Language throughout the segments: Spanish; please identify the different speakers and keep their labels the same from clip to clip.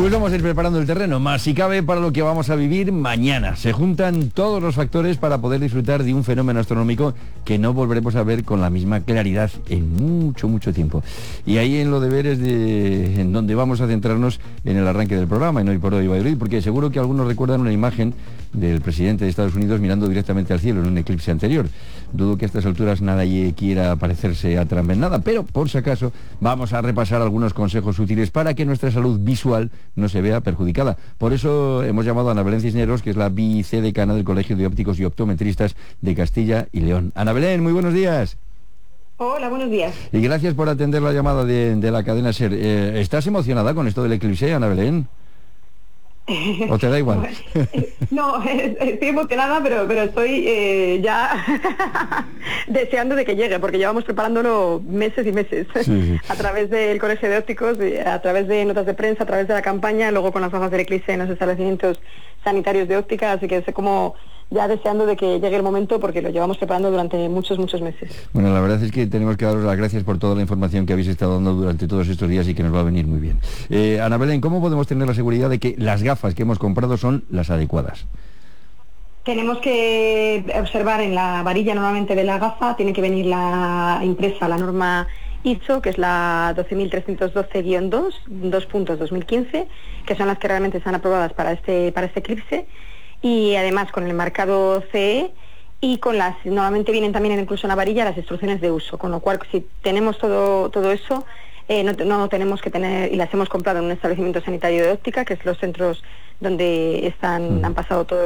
Speaker 1: Pues vamos a ir preparando el terreno, más si cabe, para lo que vamos a vivir mañana. Se juntan todos los factores para poder disfrutar de un fenómeno astronómico que no volveremos a ver con la misma claridad en mucho tiempo. Y ahí en los deberes en donde vamos a centrarnos en el arranque del programa, en Hoy por Hoy Valladolid, porque seguro que algunos recuerdan una imagen del presidente de Estados Unidos mirando directamente al cielo en un eclipse anterior. Dudo que a estas alturas nadie quiera parecerse a Trump en nada, pero por si acaso vamos a repasar algunos consejos útiles para que nuestra salud visual no se vea perjudicada. Por eso hemos llamado a Ana Belén Cisneros, que es la vicedecana del Colegio de Ópticos y Optometristas de Castilla y León. Ana Belén, muy buenos días.
Speaker 2: Hola, buenos días.
Speaker 1: Y gracias por atender la llamada de la cadena SER. ¿Estás emocionada con esto del eclipse, Ana Belén? ¿O te da igual?
Speaker 2: No, estoy emocionada, pero estoy ya deseando de que llegue, porque llevamos preparándolo meses y meses. Sí. A través del Colegio de Ópticos, a través de notas de prensa, a través de la campaña, luego con las gafas del eclipse en los establecimientos sanitarios de óptica, así que sé como ya deseando de que llegue el momento, porque lo llevamos preparando durante muchos meses.
Speaker 1: Bueno, la verdad es que tenemos que daros las gracias por toda la información que habéis estado dando durante todos estos días y que nos va a venir muy bien. Ana Belén, ¿cómo podemos tener la seguridad de que las gafas que hemos comprado son las adecuadas?
Speaker 2: Tenemos que observar en la varilla normalmente de la gafa, tiene que venir la impresa, la norma ISO, que es la 12.312-2, 2.2015, que son las que realmente están aprobadas para este eclipse. Y además con el marcado CE y con normalmente vienen también incluso en la varilla las instrucciones de uso, con lo cual si tenemos todo eso, no tenemos que tener, y las hemos comprado en un establecimiento sanitario de óptica, que es los centros donde han pasado todas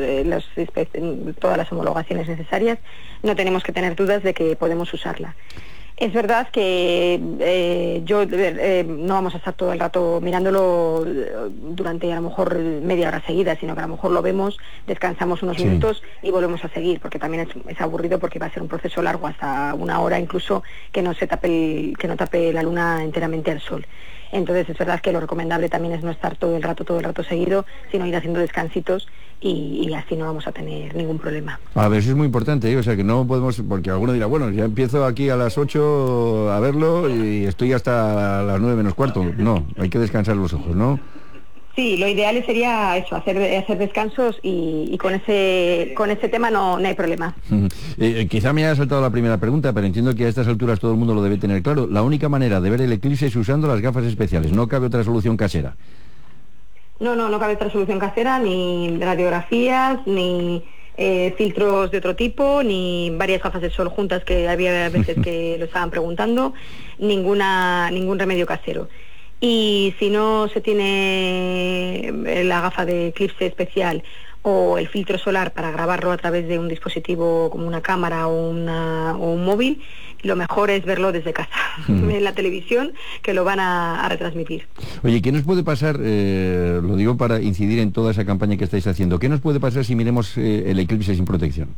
Speaker 2: las homologaciones necesarias, no tenemos que tener dudas de que podemos usarla. Es verdad que no vamos a estar todo el rato mirándolo durante a lo mejor media hora seguida, sino que a lo mejor lo vemos, descansamos unos minutos y volvemos a seguir, porque también es aburrido, porque va a ser un proceso largo, hasta una hora incluso, que no tape la luna enteramente al sol. Entonces es verdad que lo recomendable también es no estar todo el rato seguido, sino ir haciendo descansitos y así no vamos a tener ningún problema.
Speaker 1: A ver, eso es muy importante, o sea que no podemos, porque alguno dirá, bueno, ya empiezo aquí a las 8 a verlo y estoy hasta las 9 menos cuarto. No, hay que descansar los ojos, ¿no?
Speaker 2: Sí, lo ideal sería eso, hacer descansos y con ese tema no hay problema.
Speaker 1: Quizá me haya saltado la primera pregunta, pero entiendo que a estas alturas todo el mundo lo debe tener claro. La única manera de ver el eclipse es usando las gafas especiales, no cabe otra solución casera. No cabe otra solución casera, ni radiografías, ni filtros de otro tipo, ni varias gafas de sol juntas, que había veces que lo estaban preguntando, ningún remedio casero. Y si no se tiene la gafa de eclipse especial o el filtro solar para grabarlo a través de un dispositivo como una cámara o un móvil, lo mejor es verlo desde casa, en la televisión, que lo van a retransmitir. Oye, ¿qué nos puede pasar, lo digo para incidir en toda esa campaña que estáis haciendo, qué nos puede pasar si miremos el eclipse sin protección?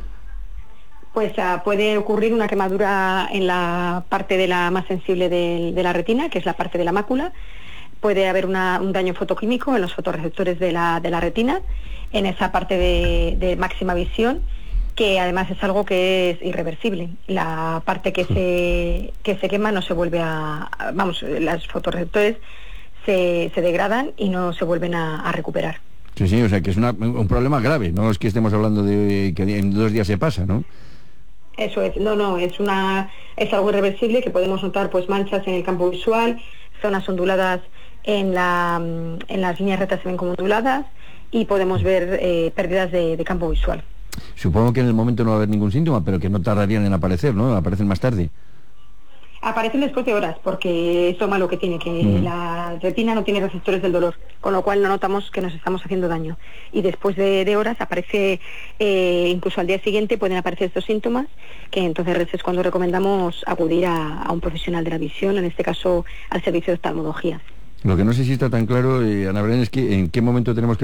Speaker 2: Pues puede ocurrir una quemadura en la parte más sensible de la retina, que es la parte de la mácula. Puede haber un daño fotoquímico en los fotorreceptores de la retina, en esa parte de máxima visión, que además es algo que es irreversible. La parte que se quema no se vuelve los fotorreceptores se degradan y no se vuelven a recuperar.
Speaker 1: Sí, o sea que es un problema grave, no es que estemos hablando de que en 2 días se pasa, ¿no?
Speaker 2: Eso es, es algo irreversible, que podemos notar pues manchas en el campo visual, zonas onduladas en las líneas rectas se ven como onduladas, y podemos ver pérdidas de campo visual.
Speaker 1: Supongo que en el momento no va a haber ningún síntoma, pero que no tardarían en aparecer, ¿no? Aparecen más tarde.
Speaker 2: Aparecen después de horas, porque es lo malo que tiene, que la retina no tiene receptores del dolor, con lo cual no notamos que nos estamos haciendo daño. Y después de horas aparece, incluso al día siguiente pueden aparecer estos síntomas, que entonces es cuando recomendamos acudir a un profesional de la visión, en este caso al servicio de oftalmología.
Speaker 1: Lo que no sé si está tan claro, Ana Belén, es que en qué momento tenemos que